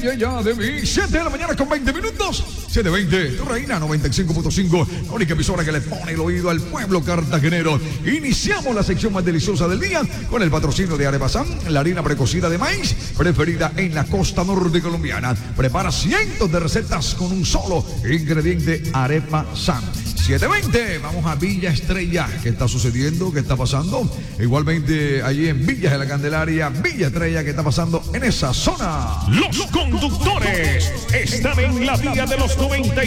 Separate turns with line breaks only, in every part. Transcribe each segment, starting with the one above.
ya de mí. 7 de la mañana con 20 minutos. 7:20, tu reina 95.5. La única emisora que le pone el oído al pueblo cartagenero. Iniciamos la sección más deliciosa del día con el patrocinio de Arepasán, la harina precocida de maíz preferida en la costa norte colombiana. Prepara cientos de recetas con un solo ingrediente, Arepasán. 7:20, vamos a Villa Estrella. ¿Qué está sucediendo? ¿Qué está pasando? Igualmente allí en Villas de la Candelaria, Villa Estrella, ¿qué está pasando en esa zona?
Los conductores están en la vía de los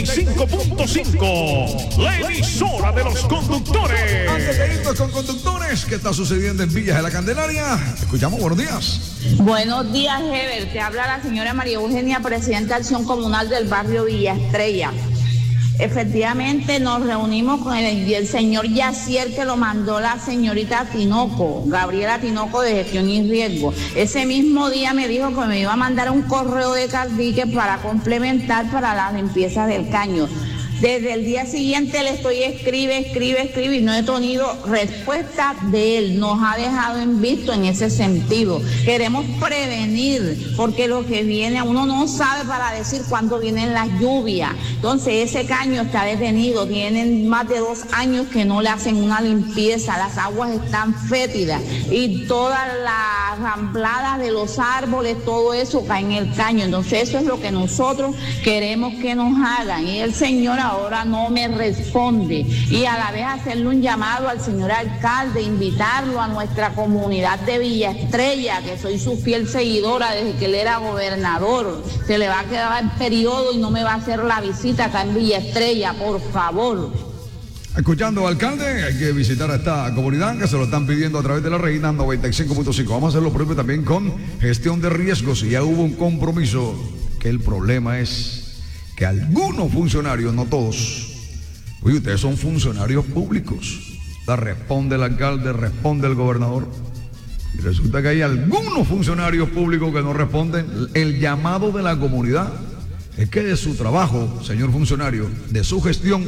95.5, la emisora de los conductores.
Antes de irnos con conductores, ¿qué está sucediendo en Villas de la Candelaria? Escuchamos, buenos días.
Buenos días, Heber. Te habla la señora María Eugenia, presidenta de Acción Comunal del barrio Villa Estrella. Efectivamente nos reunimos con el señor Yacier, que lo mandó la señorita Tinoco, Gabriela Tinoco, de Gestión y Riesgo. Ese mismo día me dijo que me iba a mandar un correo de Caldique para complementar para la limpieza del caño. Desde el día siguiente le estoy escribe y no he tenido respuesta de él. Nos ha dejado en visto en ese sentido. Queremos prevenir, porque lo que viene, uno no sabe para decir cuándo vienen las lluvias. Entonces ese caño está detenido, tienen más de 2 años que no le hacen una limpieza, las aguas están fétidas y todas las rambladas de los árboles, todo eso cae en el caño. Entonces eso es lo que nosotros queremos que nos hagan, y el señor ahora no me responde, y a la vez hacerle un llamado al señor alcalde, invitarlo a nuestra comunidad de Villa Estrella, que soy su fiel seguidora desde que él era gobernador. Se le va a quedar el periodo y no me va a hacer la visita acá en Villa Estrella, por favor.
Escuchando, alcalde, hay que visitar a esta comunidad que se lo están pidiendo a través de la Reina 95.5. Vamos a hacer lo propio también con gestión de riesgos, y ya hubo un compromiso, que el problema es que algunos funcionarios, no todos, oye, ustedes son funcionarios públicos, responde el alcalde, responde el gobernador, y resulta que hay algunos funcionarios públicos que no responden el llamado de la comunidad. Es que de su trabajo, señor funcionario, de su gestión,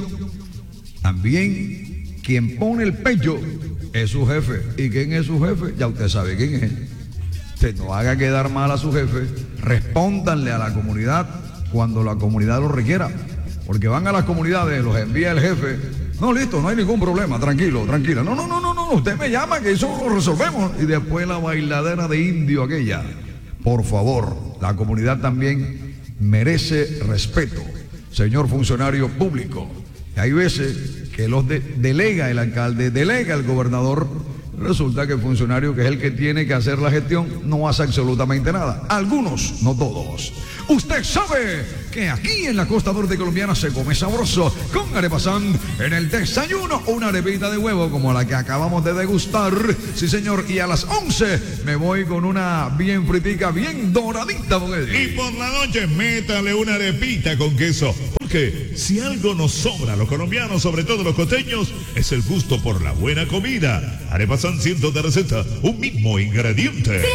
también quien pone el pecho es su jefe. ¿Y quién es su jefe? Ya usted sabe quién es. Usted no haga quedar mal a su jefe, respóndanle a la comunidad cuando la comunidad lo requiera, porque van a las comunidades, los envía el jefe. No, listo, no hay ningún problema, tranquilo, tranquila. No, usted me llama, que eso lo resolvemos. Y después la bailadera de indio aquella. Por favor, la comunidad también merece respeto, señor funcionario público. Hay veces que los delega el alcalde, delega el gobernador. Resulta que el funcionario, que es el que tiene que hacer la gestión, no hace absolutamente nada. Algunos, no todos. Usted sabe que aquí en la costa norte colombiana se come sabroso con Arepasán en el desayuno, una arepita de huevo como la que acabamos de degustar. Sí, señor, y a las 11 me voy con una bien fritica, bien doradita,
y por la noche métale una arepita con queso, porque si algo nos sobra a los colombianos, sobre todo los costeños, es el gusto por la buena comida. Arepasán, cientos de recetas, un mismo ingrediente.